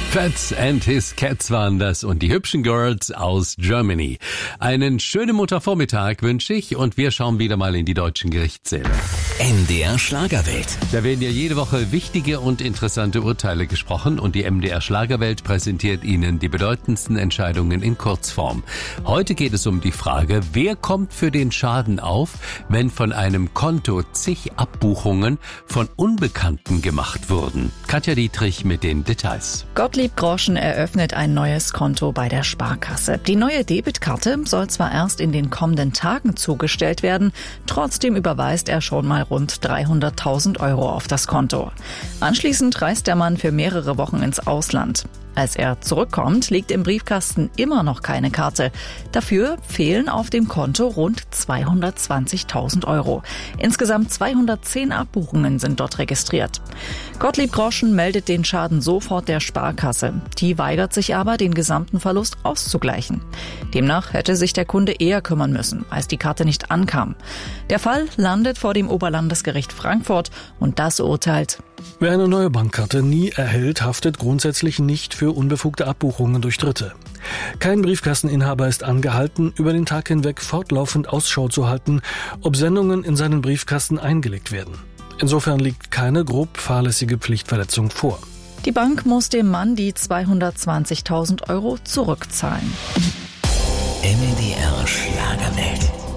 Fats and his Cats waren das und die hübschen Girls aus Germany. Einen schönen Montagvormittag wünsche ich und wir schauen wieder mal in die deutschen Gerichtssäle. MDR Schlagerwelt. Da werden ja jede Woche wichtige und interessante Urteile gesprochen und die MDR Schlagerwelt präsentiert Ihnen die bedeutendsten Entscheidungen in Kurzform. Heute geht es um die Frage, wer kommt für den Schaden auf, wenn von einem Konto zig Abbuchungen von Unbekannten gemacht wurden. Katja Dietrich mit den Details. Gottlieb Groschen eröffnet ein neues Konto bei der Sparkasse. Die neue Debitkarte soll zwar erst in den kommenden Tagen zugestellt werden, trotzdem überweist er schon mal rund 300.000 Euro auf das Konto. Anschließend reist der Mann für mehrere Wochen ins Ausland. Als er zurückkommt, liegt im Briefkasten immer noch keine Karte. Dafür fehlen auf dem Konto rund 220.000 Euro. Insgesamt 210 Abbuchungen sind dort registriert. Gottlieb Groschen meldet den Schaden sofort der Sparkasse. Die weigert sich aber, den gesamten Verlust auszugleichen. Demnach hätte sich der Kunde eher kümmern müssen, als die Karte nicht ankam. Der Fall landet vor dem Oberlandesgericht Frankfurt und das urteilt: Wer eine neue Bankkarte nie erhält, haftet grundsätzlich nicht für unbefugte Abbuchungen durch Dritte. Kein Briefkasteninhaber ist angehalten, über den Tag hinweg fortlaufend Ausschau zu halten, ob Sendungen in seinen Briefkasten eingelegt werden. Insofern liegt keine grob fahrlässige Pflichtverletzung vor. Die Bank muss dem Mann die 220.000 Euro zurückzahlen. MDR Schlagerwelt.